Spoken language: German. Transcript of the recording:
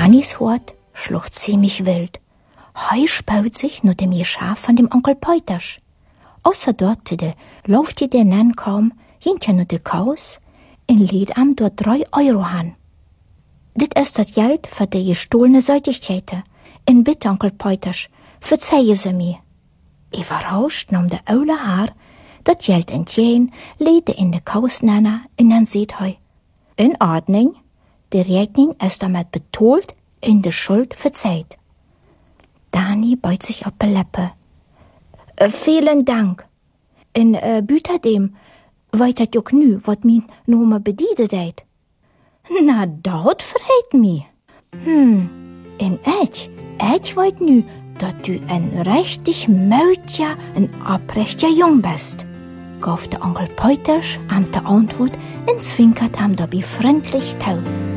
Danis Hort schlucht ziemlich wild. Heu spaut sich nur dem Geschaf von dem Onkel Peuters. Außer dort lauft die der Nen kaum, hinter nur de Kaus, in lädt am dort 3 Euro han. Dit ist das Geld für die gestohlene Säutigkeiten. In bitte, Onkel Peuters, verzeihe sie mir. Überrascht nahm der Oule Haar dat Geld entgegen, legte in de Kaus nana, und dann seht heu. In Ordnung, die Rechnung ist damit betont, in de Schuld verzeiht. Dani beut sich auf die Lippe. Vielen Dank. In Büterdem weit dat jo nü, wat min nume bediedet deit. Na, dat freit mi. In ich weit nü, dat du ein richtig mötja, ein abrechter Jung bist. Gauf der Onkel Peuters am der Antwort und zwinkert am dabei freundlich tau.